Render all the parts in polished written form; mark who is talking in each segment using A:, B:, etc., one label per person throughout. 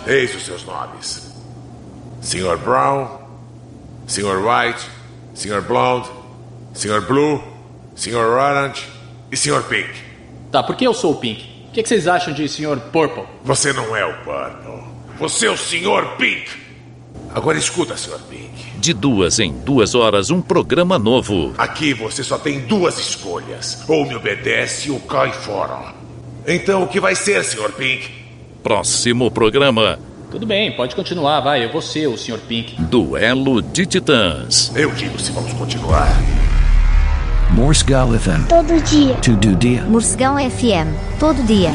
A: Eis os seus nomes: Sr. Brown, Sr. White, Sr. Blonde, Sr. Blue, Sr. Orange e Sr. Pink.
B: Tá, por que eu sou o Pink? O que vocês acham de Sr. Purple?
A: Você não é o Purple. Você é o Sr. Pink. Agora escuta, Sr. Pink.
C: De 2 em 2 horas, um programa novo.
A: Aqui você só tem 2 escolhas. Ou me obedece ou cai fora. Então o que vai ser, Sr. Pink?
C: Próximo programa.
B: Tudo bem, pode continuar, vai. Eu vou ser o Sr. Pink.
C: Duelo de Titãs.
A: Eu digo se vamos continuar.
D: Morsegal FM.
E: Todo dia.
D: Todo dia.
E: Morsegal FM. Todo dia.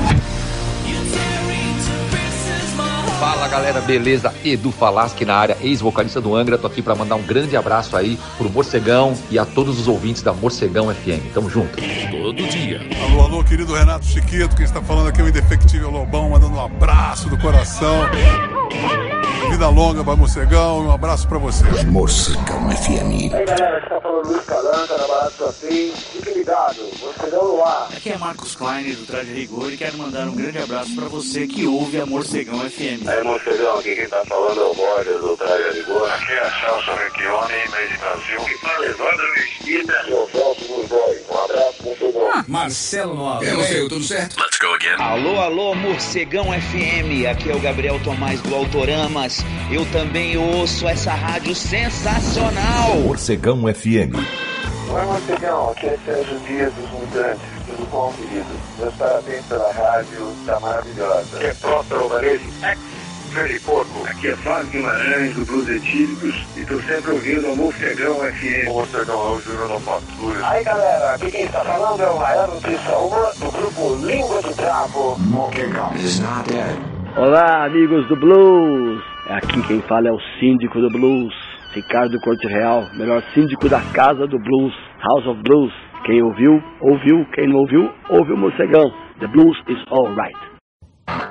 F: Fala galera, beleza? Edu Falaschi na área, ex-vocalista do Angra. Tô aqui pra mandar um grande abraço aí pro Morcegão e a todos os ouvintes da Morcegão FM. Tamo junto.
C: Todo dia.
G: Alô, alô, querido Renato Chiquito. Quem está falando aqui é o indefectível Lobão, mandando um abraço do coração. Vida longa pra Morcegão e um abraço pra você.
D: Morcegão FM.
H: Aí galera, aqui tá falando Luiz Calanca, na Barata do Afim. Fique ligado, Morcegão no ar.
I: Aqui é Marcos Klein do Traje Rigor e quero mandar um grande abraço pra você que ouve a Morcegão FM.
H: Aí Morcegão, aqui quem tá falando é o Borges do Traje Rigor.
J: Aqui é Celso Recchione, meio de Brasil.
H: Aqui fala Evandro Mesquita. E o Celso Godoy. Um abraço, Morcegão.
I: Marcelo Nova.
D: É você, tudo certo?
C: Let's go again.
K: Alô, alô, Morcegão FM. Aqui é o Gabriel Tomás do Autoramas. Eu também ouço essa rádio sensacional.
D: Morcegão FM.
H: Oi, Morcegão. Aqui é Sérgio Dias dos Mutantes. Tudo bom, querido? Meus parabéns pela rádio. Tá maravilhosa.
J: Aqui é Próspero Alvarez, ex-Freddy Porco. Aqui é Fábio Guimarães do Blues Etílicos e tô sempre ouvindo a Morcegão FM.
H: O Morcegão é o Júnior da Patrulha. Aí, galera, aqui quem está falando é o Maior Notícia 1 do grupo Língua de Travo.
D: Morcegão is not dead.
L: Olá, amigos do Blues. Aqui quem fala é o síndico do Blues, Ricardo Corte Real, melhor síndico da Casa do Blues, House of Blues. Quem ouviu, ouviu. Quem não ouviu, ouviu o Morcegão. The Blues is all right.